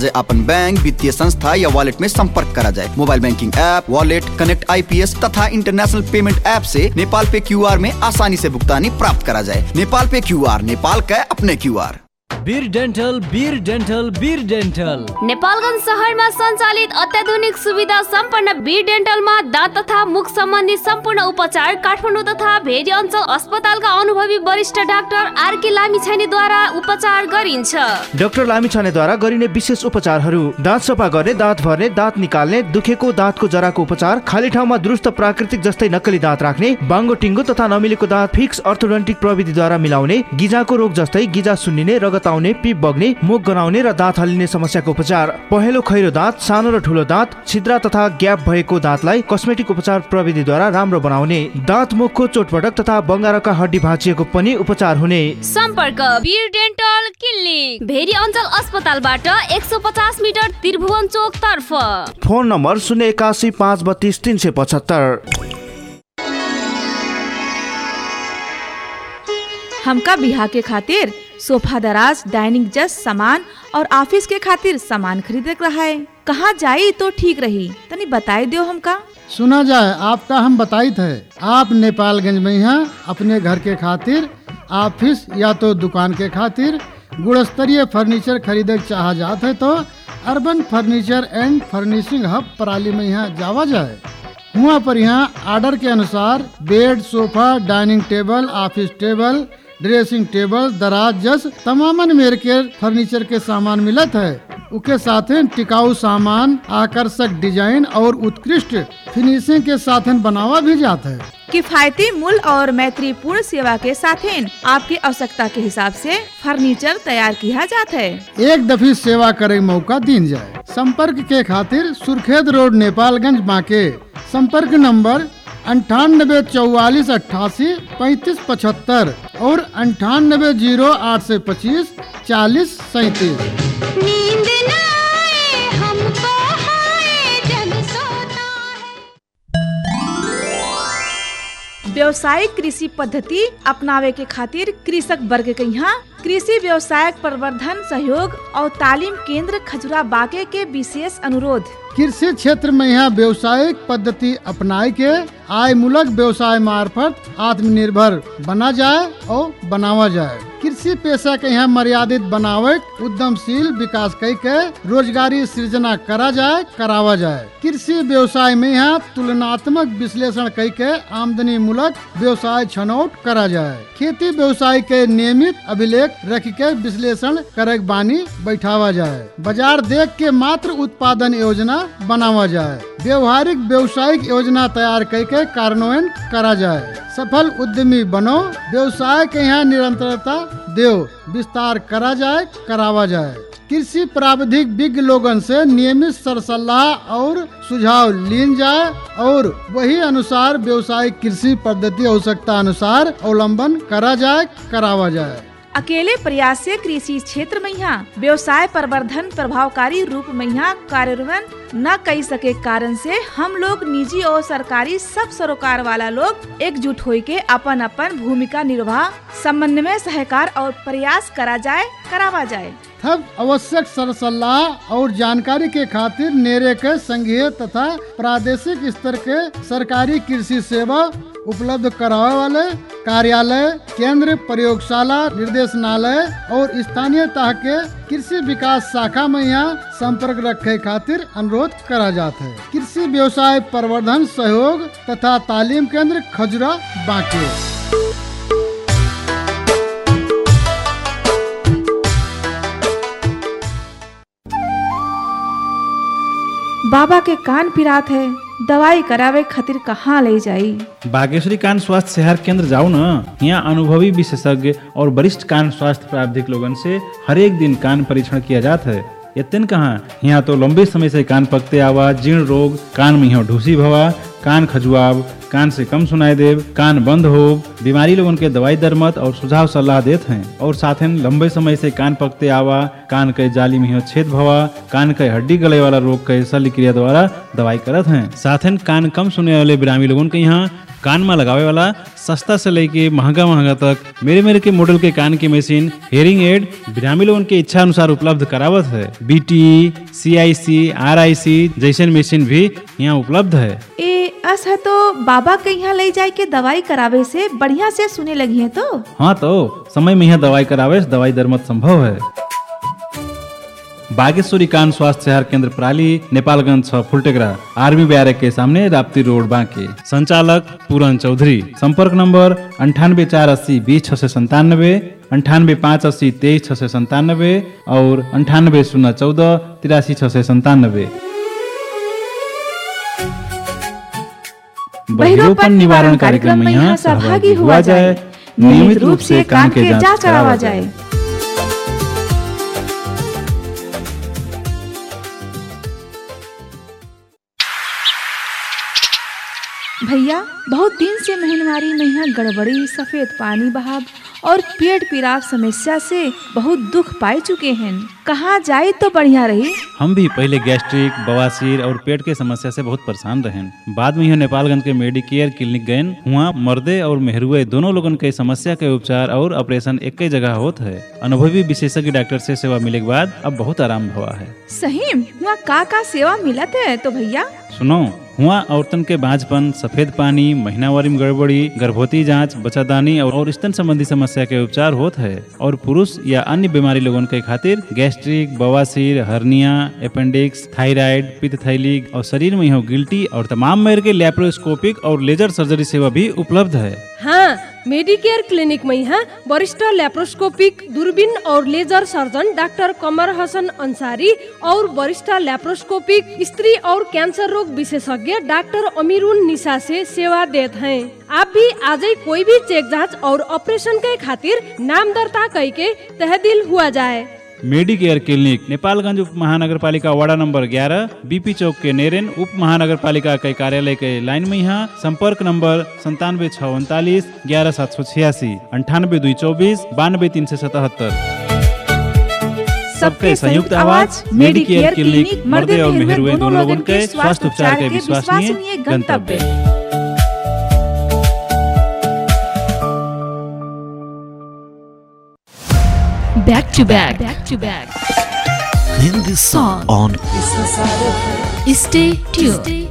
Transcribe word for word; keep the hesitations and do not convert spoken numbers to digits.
अपन बैंक, वित्तीय संस्था या वॉलेट में संपर्क करा जाए। Mobile banking app, wallet, connect IPS तथा इंटरनेशनल पेमेंट ऐप से नेपाल पे क्यूआर में आसानी से भुगतानी प्राप्त करा जाए। नेपाल पे क्यूआर, नेपाल का अपने क्यूआर। वीर डेन्टल, वीर डेन्टल, वीर डेन्टल नेपालगञ्ज शहरमा सञ्चालित अत्याधुनिक सुविधा सम्पन्न वीर डेन्टलमा दाँत तथा मुख सम्बन्धी सम्पूर्ण उपचार काठमाडौँ तथा भेरी अञ्चल अस्पतालका अनुभवी वरिष्ठ डाक्टर आरके लामिछानेद्वारा उपचार गरिन्छ। डाक्टर लामिछानेद्वारा गरिने विशेष उपचारहरू: दाँत सफा गर्ने, दाँत भर्ने, दाँत निकाल्ने, दुखेको दाँतको जराको उपचार, खाली ठाउँमा दुरुस्त प्राकृतिक जस्तै नक्कली दाँत राख्ने, बाङ्गो टिङ्गो तथा नमिलेको दाँत फिक्स अर्थोडोन्टिक प्रविधिद्वारा मिलाउने, गिजाको रोग जस्तै गिजा सुन्निने, रगत आउने, पिप बग्ने, मुख गनाउने र दाँत हल्लिने समस्याको उपचार, पहेँलो खैरो दाँत, सानो र ठुलो दाँत, छिद्रा तथा ग्याप भएको दाँतलाई कस्मेटिक उपचार प्रविधिद्वारा राम्रो बनाउने, दाँत मुखको चोटपटक तथा बङ्गारका हड्डी भाँचिएको पनि उपचार हुने। सम्पर्क वीर डेन्टल क्लिनिक, भेरी अञ्चल अस्पतालबाट एक सौ पचास मिटर त्रिभुवन चोक तर्फ। फोन नम्बर शून्य एकासी पाँच बत्तीस तीन सौ पचहत्तर। हमका बिहार के खातिर सोफा दराज, डाइनिंग जस्ट सामान और ऑफिस के खातिर सामान खरीदे रहा है। कहाँ जाई तो ठीक रही, तनी बताई दो हमका। सुना जाए आपका हम बताई थे। आप नेपालगंज में यहाँ अपने घर के खातिर, ऑफिस या तो दुकान के खातिर गुणस्तरीय फर्नीचर खरीदे चाह जाते है तो अर्बन फर्नीचर एंड फर्निशिंग हब पराली में यहाँ जावा जाए। वहाँ पर यहाँ ऑर्डर के अनुसार bed, sofa, dining table, office table, dressing table, दराज जस तमामन मेर के फर्नीचर के सामान मिलत है। उसके साथ टिकाऊ सामान, आकर्षक डिजाइन और उत्कृष्ट फिनिशिंग के साथ बनावा भी जाता है। किफायती मूल्य और मैत्रीपूर्ण सेवा के साथ आपकी आवश्यकता के हिसाब से फर्नीचर तैयार किया जाता है। एक दफी सेवा करे मौका दीन जाए। संपर्क के खातिर सुर्खेत रोड, नेपालगंज बांके। संपर्क नंबर अंठानबे चौवालीस अट्ठासी पैंतीस पचहत्तर और अंठानबे जीरो आठ सौ पच्चीस चालीस सैतीस। व्यावसायिक कृषि पद्धति अपनावे के खातिर कृषक वर्ग के यहाँ कृषि व्यवसाय प्रवर्धन सहयोग और तालीम केंद्र खजुरा बांके के विशेष अनुरोध। कृषि क्षेत्र में यहाँ व्यवसायिक पद्धति अपनाए के आय मूलक व्यवसाय मार्फत आत्मनिर्भर बना जाए और बनावा जाए। कृषि पेशा के यहाँ मर्यादित बनावे, उद्यमशील विकास कई के रोजगारी सृजना करा जाए, करावा जाए। कृषि व्यवसाय में यहाँ तुलनात्मक विश्लेषण कई के आमदनी मूलक व्यवसाय छनौट करा जाए। खेती व्यवसाय के नियमित अभिलेख रख के विश्लेषण करे बानी बैठावा जाए। बाजार देख के मात्र उत्पादन योजना बनावा जाए। व्यवहारिक व्यवसायिक योजना तैयार करके कार्यान्वयन करा जाए। सफल उद्यमी बनो, व्यवसाय के यहाँ निरंतरता देव विस्तार करा जाए, करावा जाए। कृषि प्राविधिक विज्ञ लोगन से नियमित सरसलाह और सुझाव लीन जाए और वही अनुसार व्यवसायिक कृषि पद्धति आवश्यकता अनुसार अवलंबन करा जाए, करावा जाए। अकेले प्रयास से कृषि क्षेत्र में यहाँ व्यवसाय प्रवर्धन प्रभावकारी रूप में यहाँ कार्यान्वयन न कर सके कारण से हम लोग निजी और सरकारी सब सरोकार वाला लोग एकजुट होकर के अपन अपन भूमिका निर्वाह संबंध में सहकार और प्रयास करा जाए, करावा जाए। तब आवश्यक सरसलाह और जानकारी के खातिर नेरे के संघीय तथा प्रादेशिक स्तर के सरकारी कृषि सेवा उपलब्ध करावे वाले कार्यालय, केंद्र, प्रयोगशाला, निर्देशनालय और स्थानीय तह के कृषि विकास शाखा में यहाँ संपर्क रखे खातिर अनुरोध करा जाता है। कृषि व्यवसाय प्रवर्धन सहयोग तथा तालीम केंद्र खजुरा बांके। बाबा के कान पिरात है, दवाई करावे खातिर कहाँ ले जाई? बागेश्वरी कान स्वास्थ्य सेहर केंद्र जाओ न। यहाँ अनुभवी विशेषज्ञ और वरिष्ठ कान स्वास्थ्य प्रावधिक लोगन से हर एक दिन कान परीक्षण किया जाता है। इतन कहाँ, यहाँ तो लंबे समय से कान पकते आवा, जीर्ण रोग, कान में यहाँ ढूसी भवा, कान खजुआब, कान से कम सुनाई देव, कान बंद हो, बीमारी लोगन के दवाई दरमत और सुझाव सलाह देते हैं। और साथ ही लंबे समय से कान पकते आवा, कान के जाली में छेद भवा, कान के हड्डी गले वाला रोग के शल्य क्रिया द्वारा दवाई करत हैं। साथ ही कान कम सुने वाले बिरामी लोगन के यहाँ कान में लगावे वाला सस्ता से लेके महंगा महंगा तक मेरे मेरे के मॉडल के कान की मशीन, हेयरिंग एड बिरामी लोगन के इच्छा अनुसार उपलब्ध करावत है। बीटी, सीआईसी, आरआईसी जैसे मशीन भी यहाँ उपलब्ध है। ए अस है तो बाबा के यहाँ ले जाए के दवाई करावे से बढ़िया से सुने लगी है तो। हाँ तो समय में यहाँ दवाई करावे से दवाई दर मत संभव है। बागेश्वरी कान स्वास्थ्य सेवा केंद्र प्राली, नेपालगंज छ फुलटेकरा, आर्मी बैरक के सामने, राप्ती रोड बांके। संचालक पूरन चौधरी। संपर्क नंबर अंठानबे चार अस्सी बीस छह सौ संतानबे, अंठानबे पाँच अस्सी तेईस छह सौ संतानबे और अंठानबे शून्य चौदह तिरासी छह सौ संतानबे। बहिरोपन निवारण कार्यक्रम में यहाँ सहभागी हुआ जाए, नियमित रूप से कान के जांच करावा जाए। भैया बहुत दिन से महनमारी में यहाँ गड़बड़ी, सफेद पानी बहाव और पेट पीड़ाव समस्या से बहुत दुख पाए चुके हैं। कहाँ जाए तो बढ़िया रही। हम भी पहले गैस्ट्रिक, बवासीर और पेट के समस्या से बहुत परेशान रहे। बाद में यह नेपालगंज के मेडिकेयर क्लिनिक गए। हुआ मर्दे और मेहरुए दोनों लोगन के समस्या के उपचार और ऑपरेशन एक ही जगह होता है। अनुभवी विशेषज्ञ डॉक्टर से सेवा मिले के बाद अब बहुत आराम हुआ है। सही हुआ का का सेवा मिलत है तो भैया सुनो। हुआ औरतन के बांझपन, सफेद पानी, महीनावारी में गड़बड़ी, गर्भवती जांच, बच्चादानी और, और स्तन संबंधी समस्या के उपचार होता है। और पुरुष या अन्य बीमारी लोगों के खातिर गैस्ट्रिक, बवासीर, हर्निया, अपेंडिक्स, थायराइड, पित्त थैली और शरीर में हो गिल्टी और तमाम मेर के लैप्रोस्कोपिक और लेजर सर्जरी सेवा भी उपलब्ध है। हाँ, मेडिकेयर क्लिनिक में यहाँ वरिष्ठ लैप्रोस्कोपिक, दूरबीन और लेजर सर्जन डॉक्टर कमर हसन अंसारी और वरिष्ठ लैप्रोस्कोपिक, स्त्री और कैंसर रोग विशेषज्ञ डॉक्टर अमीरुन निशा से सेवा देते हैं। आप भी आज ही कोई भी चेक जांच और ऑपरेशन के खातिर नाम दर्ता करके तहदील हुआ जाए। मेडिकेयर क्लिनिक नेपालगंज उप महानगर पालिका वार्ड नंबर ग्यारह, बीपी चौक के नेरेन उप महानगर पालिका के कार्यालय के लाइन में यहाँ। संपर्क नंबर संतानवे छह उनतालीस ग्यारह सात सौ छियासी, अंठानबे दुई चौबीस बानबे तीन सौ सतहत्तर। सबके संयुक्त आवाज मेडिकेयर क्लिनिक, मर्दे और मेहरुए दोनों लोगों के स्वास्थ्य उपचार के विश्वसनीय गंतव्य। Back to back, back to back. In this song on Stay tuned.